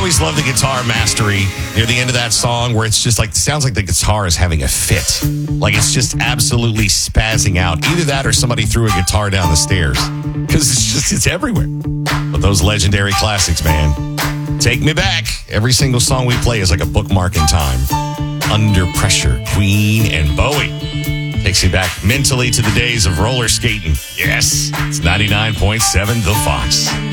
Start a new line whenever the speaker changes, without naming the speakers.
always love the guitar mastery near the end of that song where it's just like, sounds like the guitar is having a fit. Like it's just absolutely spazzing out. Either that or somebody threw a guitar down the stairs. Because it's everywhere. But those legendary classics, man. Take me back. Every single song we play is like a bookmark in time. Under Pressure, Queen and Bowie. Takes you back mentally to the days of roller skating. Yes, it's 99.7 The Fox.